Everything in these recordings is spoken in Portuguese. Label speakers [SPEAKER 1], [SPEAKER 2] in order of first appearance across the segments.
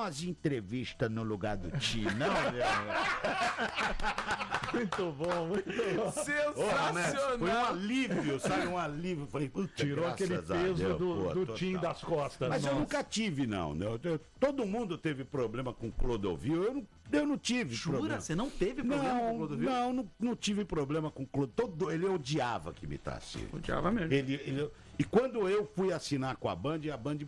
[SPEAKER 1] umas entrevistas no lugar do Tim, não, meu?
[SPEAKER 2] Muito bom, muito bom.
[SPEAKER 3] Sensacional.
[SPEAKER 1] Foi um alívio, sabe? Um alívio. Falei,
[SPEAKER 2] Tirou aquele peso do Tim das costas.
[SPEAKER 1] Mas eu nunca tive, não. Todo mundo teve problema com Clodovil. Eu não tive problema.
[SPEAKER 3] Jura? Você não teve problema com o Clodovil?
[SPEAKER 1] Não tive problema com Clodovil. Ele odiava que imitasse.
[SPEAKER 3] Odiava mesmo.
[SPEAKER 1] E quando eu fui assinar com a Band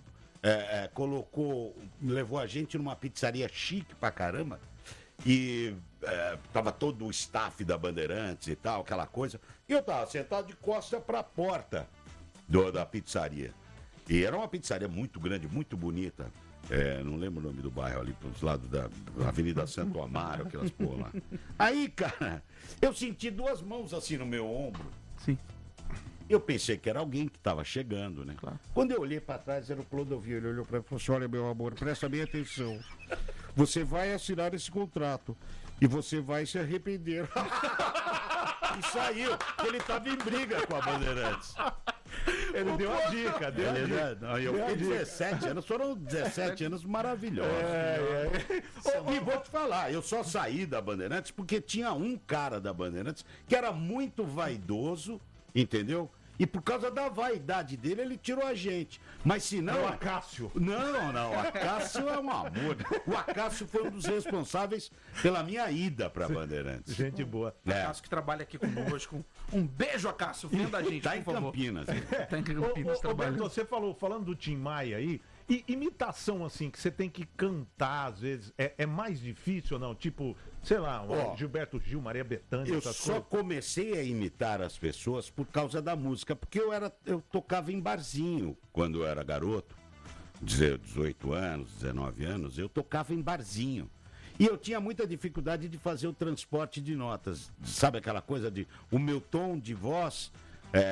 [SPEAKER 1] levou a gente numa pizzaria chique pra caramba. E tava todo o staff da Bandeirantes e tal, aquela coisa. E eu tava sentado de costas pra porta da pizzaria. E era uma pizzaria muito grande, muito bonita. Não lembro o nome do bairro ali, pros lados da Avenida Santo Amaro, aquelas porra lá. Aí, cara, eu senti duas mãos assim no meu ombro.
[SPEAKER 3] Sim.
[SPEAKER 1] Eu pensei que era alguém que estava chegando, né?
[SPEAKER 3] Claro.
[SPEAKER 1] Quando eu olhei para trás, era o Clodovil. Ele olhou para mim e falou assim: olha, meu amor, presta bem atenção. Você vai assinar esse contrato e você vai se arrepender. E saiu. Ele estava em briga com a Bandeirantes.
[SPEAKER 2] Ele deu a dica,
[SPEAKER 1] Eu fiquei 17 anos, foram 17 anos maravilhosos. E vou te falar, eu só saí da Bandeirantes porque tinha um cara da Bandeirantes que era muito vaidoso, entendeu? E por causa da vaidade dele, ele tirou a gente. Mas se não...
[SPEAKER 2] O Acácio.
[SPEAKER 1] Não. O Acácio é um amor. O Acácio foi um dos responsáveis pela minha ida pra Bandeirantes.
[SPEAKER 2] Gente boa.
[SPEAKER 3] Acácio que trabalha aqui conosco. Um beijo, Acácio. Vem da gente,
[SPEAKER 1] Tá em
[SPEAKER 3] por favor.
[SPEAKER 1] Campinas.
[SPEAKER 3] Tá em Campinas trabalhando.
[SPEAKER 2] Beto, você falando do Tim Maia aí, e imitação assim, que você tem que cantar às vezes, é mais difícil ou não? Tipo, sei lá, Gilberto Gil, Maria Bethânia,
[SPEAKER 1] Eu
[SPEAKER 2] essas
[SPEAKER 1] só
[SPEAKER 2] coisas.
[SPEAKER 1] comecei a imitar as pessoas por causa da música, porque eu tocava em barzinho quando eu era garoto, 18 anos, 19 anos, eu tocava em barzinho. E eu tinha muita dificuldade de fazer o transporte de notas. Sabe aquela coisa de o meu tom de voz